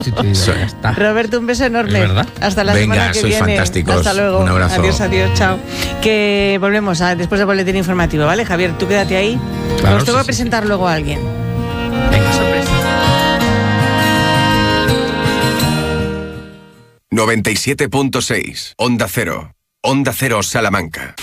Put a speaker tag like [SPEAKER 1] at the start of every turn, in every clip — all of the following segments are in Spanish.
[SPEAKER 1] Eso está.
[SPEAKER 2] Roberto, un beso enorme.
[SPEAKER 1] Es verdad.
[SPEAKER 2] Hasta la semana que
[SPEAKER 3] sois
[SPEAKER 2] viene.
[SPEAKER 3] fantásticos.
[SPEAKER 2] Hasta luego.
[SPEAKER 3] Un abrazo.
[SPEAKER 2] Adiós, chao. Que volvemos después del boletín informativo, ¿vale? Javier, tú quédate ahí.
[SPEAKER 1] Claro,
[SPEAKER 2] Os tengo que
[SPEAKER 1] sí.
[SPEAKER 2] presentar luego a alguien.
[SPEAKER 1] Venga, sorpresa.
[SPEAKER 4] 97.6 Onda Cero. Onda Cero Salamanca.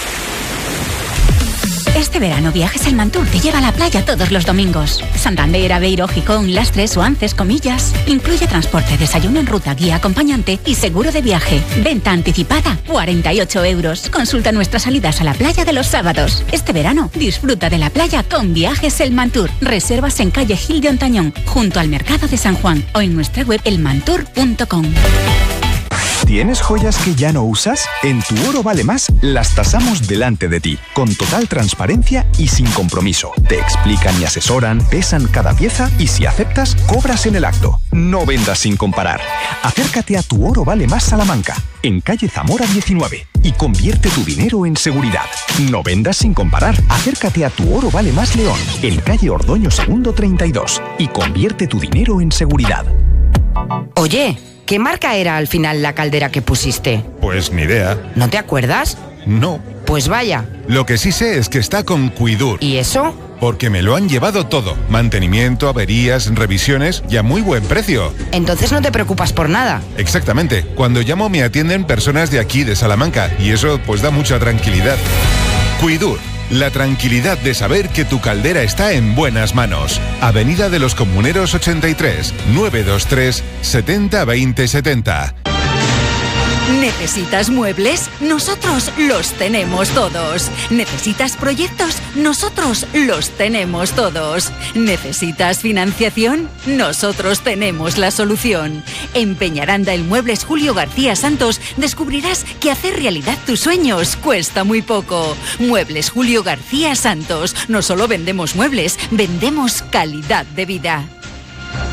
[SPEAKER 5] Este verano Viajes El Mantur te lleva a la playa todos los domingos. Santander, Aveiro, Gijón, Lastres, Suances, Comillas. Incluye transporte, desayuno en ruta, guía acompañante y seguro de viaje. Venta anticipada, 48 €. Consulta nuestras salidas a la playa de los sábados. Este verano disfruta de la playa con Viajes El Mantur. Reservas en calle Gil de Ontañón, junto al Mercado de San Juan o en nuestra web elmantur.com.
[SPEAKER 6] ¿Tienes joyas que ya no usas? En Tu Oro Vale Más las tasamos delante de ti, con total transparencia y sin compromiso. Te explican y asesoran, pesan cada pieza y si aceptas, cobras en el acto. No vendas sin comparar. Acércate a Tu Oro Vale Más Salamanca, en calle Zamora 19, y convierte tu dinero en seguridad. No vendas sin comparar. Acércate a Tu Oro Vale Más León, en calle Ordoño 2 32, y convierte tu dinero en seguridad.
[SPEAKER 7] Oye, ¿qué marca era al final la caldera que pusiste?
[SPEAKER 8] Pues ni idea.
[SPEAKER 7] ¿No te acuerdas?
[SPEAKER 8] No.
[SPEAKER 7] Pues vaya.
[SPEAKER 8] Lo que sí sé es que está con Cuidur.
[SPEAKER 7] ¿Y eso?
[SPEAKER 8] Porque me lo han llevado todo. Mantenimiento, averías, revisiones y a muy buen precio.
[SPEAKER 7] Entonces no te preocupas por nada.
[SPEAKER 8] Exactamente. Cuando llamo me atienden personas de aquí, de Salamanca, y eso pues da mucha tranquilidad. Cuidur. La tranquilidad de saber que tu caldera está en buenas manos. Avenida de los Comuneros 83, 923 70 20 70.
[SPEAKER 5] ¿Necesitas muebles? Nosotros los tenemos todos. ¿Necesitas proyectos? Nosotros los tenemos todos. ¿Necesitas financiación? Nosotros tenemos la solución. En Peñaranda El Muebles Julio García Santos descubrirás que hacer realidad tus sueños cuesta muy poco. Muebles Julio García Santos. No solo vendemos muebles, vendemos calidad de vida.